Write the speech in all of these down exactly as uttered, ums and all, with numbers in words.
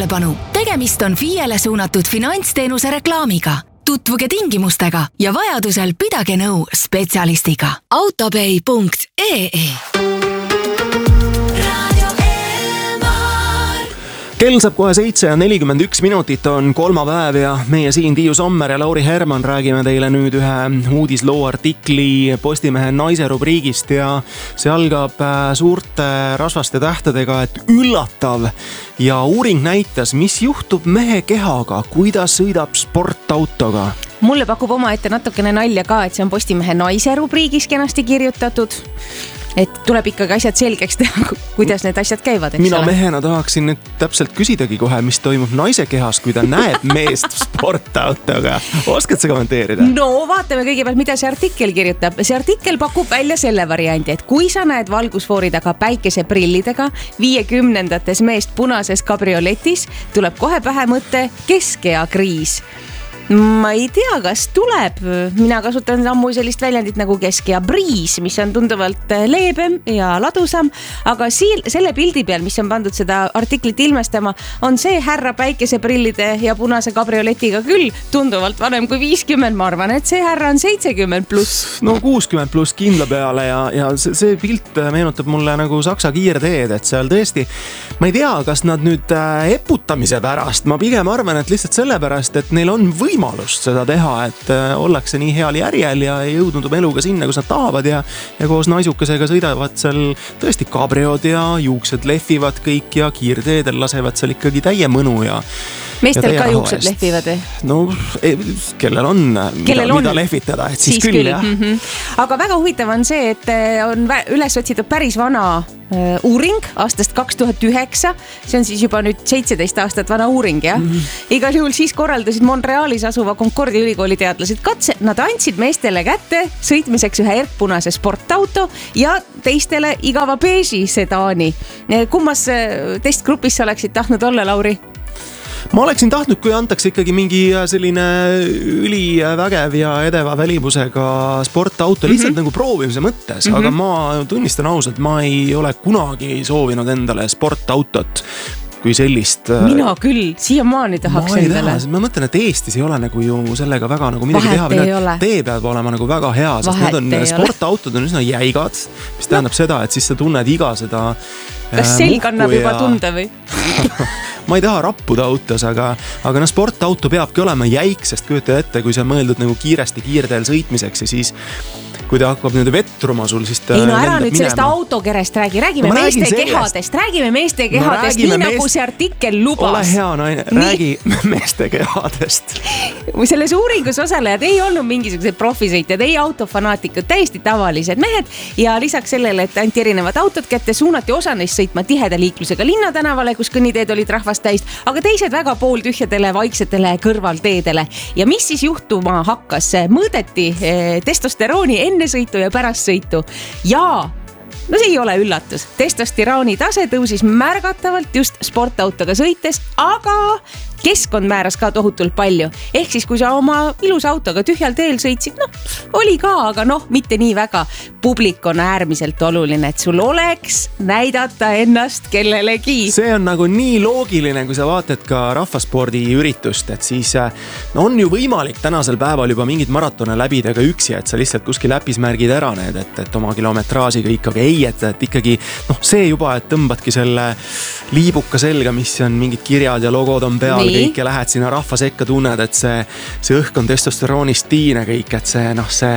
tähelepanu, tegemist on F I E-le suunatud finantsteenuse reklaamiga. Tutvuge tingimustega ja vajadusel pidage nõu spetsialistiga. autopay punkt ee Kell saab kohe seitse ja nelikümmend üks minutit, on kolmapäev ja meie siin Tiiu Sommer ja Lauri Herman räägime teile nüüd ühe uudisloo artikli Postimehe naise rubriigist ja see algab suurte rasvaste tähtedega, et üllatav ja uuring näitas, mis juhtub mehe kehaga, kui ta sõidab sportautoga. Mulle pakub oma ette natukene nalja ka, et see on Postimehe naise rubriigis kenasti kirjutatud. Et tuleb ikkagi asjad selgeks teha, kuidas need asjad käivad, eks Mina ole? mehena tahaksin nüüd täpselt küsidagi kohe, mis toimub naise kehas, kui ta näeb meest sportautoga. Oskad sa kommenteerida? No vaatame kõigepealt, mida see artikkel kirjutab. See artikkel pakub välja selle variandi, et kui sa näed valgusfoori taga päikeseprillidega viiekümnendates meest punases kabrioletis, tuleb kohe pähe mõte keskea kriis. Ma ei tea, kas tuleb. Mina kasutan ammu sellist väljendit nagu keskea briis, mis on tunduvalt leebem ja ladusam, aga siil, selle pildi peal, mis on pandud seda artiklit ilmestama, on see härra päikeseprillide ja punase kabrioletiga küll tunduvalt vanem kui viiskümmend. Ma arvan, et see härra on seitsekümmend pluss. No kuuskümmend pluss kindla peale ja, ja see, see pilt meenutab mulle nagu Saksa kiirteed, et seal tõesti, ma ei tea, kas nad nüüd eputamise pärast, ma pigem arvan, et lihtsalt sellepärast, et neil on või võimalust seda teha, et ollakse nii heal järjel ja jõudnud oma eluga sinna, kus nad tahavad ja, ja koos naisukesega sõidavad seal tõesti kabriod ja juuksed lehvivad kõik ja kiirteedel lasevad seal ikkagi täie mõnu ja meestel ka juuksed lehvivad või? No, kellel on, kellel mida, on? mida lehvitada, et siis, siis küll, küll jah. Mm-hmm. Aga väga huvitav on see, et on üles otsitud päris vana uh, uuring aastast kaks tuhat üheksa. See on siis juba nüüd seitseteist aastat vana uuring, jah? Mm-hmm. Igal juhul siis korraldasid Montrealis asuva Concordi ülikooli teadlased katse. Nad andsid meestele kätte sõitmiseks ühe erkpunase sportauto ja teistele igava beeži sedaani. Kummas testgrupis sa oleksid tahtnud olla, Lauri? Ma oleksin tahtnud, kui antakse ikkagi mingi selline ülivägev ja edeva välibusega sportauto lihtsalt mm-hmm. nagu proovimise mõttes, mm-hmm. aga ma tunnistan ausalt, ma ei ole kunagi soovinud endale sportautot kui sellist. Mina küll, siiamaani tahaks ma endale. Taha, ma mõtlen, et Eestis ei ole nagu ju sellega väga nagu midagi Vahet teha. Tee peab olema nagu väga hea, sest Vahet need on sportautod on üsna jäigad, mis tähendab no. seda, et siis sa tunned iga seda kas selg annab juba ja... tunda või? Ma ei taha rappuda autos, aga, aga no sportauto peabki olema jäik, sest kujuta ette, kui see on mõeldud nagu kiiresti kiirteel sõitmiseks ja siis kui ta hakkab nüüd vetruma sul, siis ta ei no ära nüüd sellest autokerest räägi, räägime no, meeste kehadest, räägime meeste kehadest, nii meest... nagu see artikkel lubas. Ole hea naine, räägi nii... meeste kehadest. Selles uuringus osalejad ei olnud mingisugused profisõitjad, ei autofanaatikud, täiesti tavalised mehed ja lisaks sellele, et anti erinevad autod kätte, suunati osa neist sõitma tiheda liiklusega linnatänavale, kus kõnniteed olid rahvast täis, aga teised väga pooltühjadele, vaiksetele kõrvalteedele. Ja mis siis juhtuma hakkas? Mõõdeti eh, testosterooni enne sõitu ja pärast sõitu. Ja no see ei ole üllatus. Testosterooni tase tõusis märgatavalt just sportautoga sõites, aga keskkond määras ka tohutult palju. Ehk siis, kui sa oma ilus autoga tühjal teel sõitsid, noh, oli ka, aga noh, mitte nii väga. Publik on äärmiselt oluline, et sul oleks näidata ennast kellelegi. See on nagu nii loogiline, kui sa vaatad ka rahvaspordi üritust, et siis no, on ju võimalik tänasel päeval juba mingid maratone läbida ka üksi, et sa lihtsalt kuskil läpis märgid ära need, et, et oma kilometraažiga ikkagi ei, et, et ikkagi noh, see juba, et tõmbadki selle liibuka selga, mis on mingid kirjad ja logod on peal, nii. Kõik ja lähed sinna rahva sekka, tunned, et see, see õhk on testosteroonist tiine kõik, et see noh, see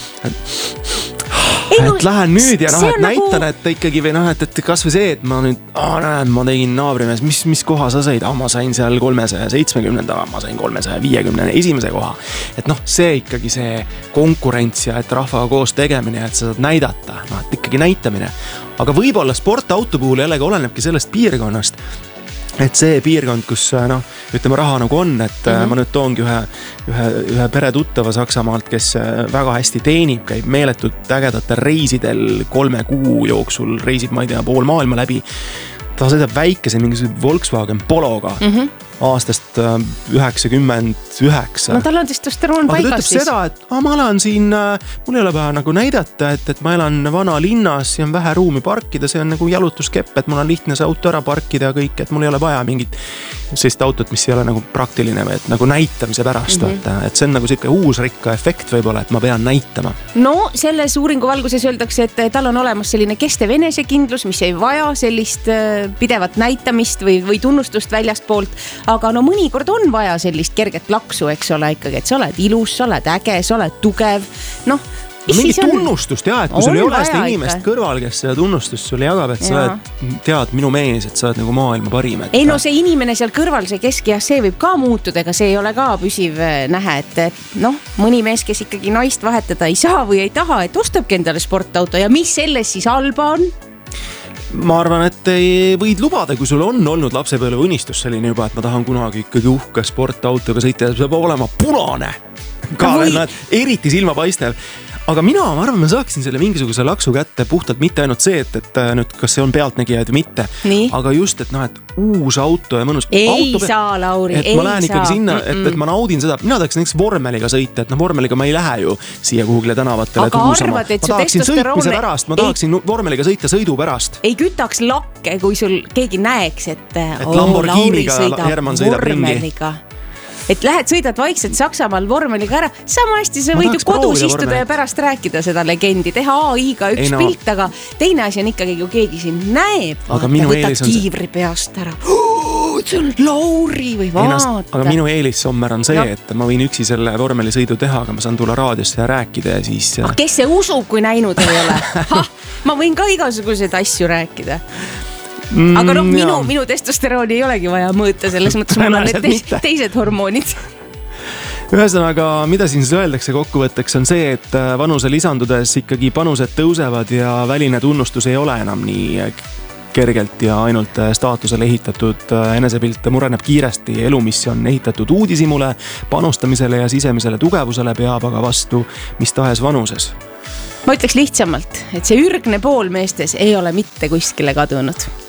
ei, et no, lähen nüüd ja noh, et näitan, nagu... et ikkagi või noh, et, et kas või see, et ma nüüd aa, näen, ma tegin naabrimees, mis, mis koha sa sõid? Ah, ma sain seal kolmesaja seitsmekümnenda, ma sain kolmesaja viiekümne esimese koha. Et noh, see ikkagi see konkurents ja et rahvaga koos tegemine, et sa saad näidata, noh, et ikkagi näitamine. Aga võib-olla sportauto puhul jällegi olenebki sellest piirkonnast, et see piirkond, kus noh, ütleme raha nagu on, et mm-hmm. ma nüüd toongi ühe, ühe, ühe pere tuttava Saksamaalt, kes väga hästi teenib, käib meeletult ägedatel reisidel kolme kuu jooksul, reisib, ma ei tea, pool maailma läbi. Ta sõidab väikese mingisuguse Volkswagen Pologa. Mm-hmm. aastast üheksakümmend üheksa. No tal on testosteroon paigas. Aga ta ütleb seda, et ah, ma elan siin, mul ei ole vaja nagu näidata, et, et ma elan vana linnas ja on vähe ruumi parkida, see on nagu jalutuskepp, et mul on lihtne see auto ära parkida ja kõik, et mul ei ole vaja mingit sellist autot, mis ei ole nagu praktiline või et nagu näitamise pärast, mm -hmm. et see on nagu siuke uus rikka efekt võib-olla, et ma pean näitama. No selles uuringu valguses öeldakse, et tal on olemas selline kestev enesekindlus, mis ei vaja sellist pidevat näitamist või, või tunnustust väljast poolt, aga no mõnikord on vaja sellist kerget laksu, eks ole ikkagi, et sa oled ilus, sa oled äge, sa oled tugev, noh. No mingit tunnustust jah, et kui sul ei ole seda inimest ikka kõrval, kes seda tunnustust sulle jagab, et sa oled, tead minu mees, et sa oled nagu maailma parim. Et... ei no see inimene seal kõrval, see keskjah, see võib ka muutuda, ega see ei ole ka püsiv nähe, et noh, mõni mees, kes ikkagi naist vahetada ei saa või ei taha, et ostabki endale sportauto ja mis selles siis halba on? Ma arvan, et ei võid lubada, kui sul on olnud lapsepõlve unistus selline juba, et ma tahan kunagi ikkagi uhke sportautoga sõita ja see peab olema punane ka või... veel, eriti silmapaistev. Aga mina, ma arvan, ma saaksin selle mingisuguse laksu kätte puhtalt mitte ainult see, et, et nüüd kas see on pealtnägijaid või mitte, nii? Aga just, et noh, et uus auto ja mõnus ei auto pe... saa, Lauri, et ei ma lähen saa. ikkagi sinna, et, et ma naudin seda, mina tahaks näiteks vormeliga sõita, et noh, vormeliga ma ei lähe ju siia kuhugile tänavatele aga tuusama. Arvad, ma tahaksin testosteroone... sõitmise pärast, ma tahaksin ei... vormeliga sõita sõidu pärast. Ei kütaks lakke, kui sul keegi näeks, et, et Lamborghiniga Herman sõidab ringi. Et lähed, sõidad vaikselt Saksamaal vormeliga ära, sama hästi sa võid ju kodus istuda vormel. Ja pärast rääkida seda legendi, teha A I-ga üks no. pilt, aga teine asi on ikkagi, kui keegi siin näeb, vaata, võtad kiivri peast ära. See on Lauri või vaata. Aga minu eelis sommer on see, no. et ma võin üksi selle vormelisõidu teha, aga ma saan tulla raadiosse ja rääkida ja siis... Ah, kes see usub, kui näinud ei ole? Ha, ma võin ka igasuguseid asju rääkida. Mm, aga noh, minu, minu testosterooni ei olegi vaja mõõta, selles mõttes mul on need teised, teised hormoonid. Ühesõnaga, mida siin öeldakse kokkuvõtteks on see, et vanuse lisandudes ikkagi panused tõusevad ja väline tunnustus ei ole enam nii kergelt ja ainult staatusele ehitatud enesepilt mureneb kiiresti. Elu, mis on ehitatud uudishimule, panustamisele ja sisemisele tugevusele, peab aga vastu mis tahes vanuses. Ma ütleks lihtsamalt, et see ürgne pool meestes ei ole mitte kuskile kadunud.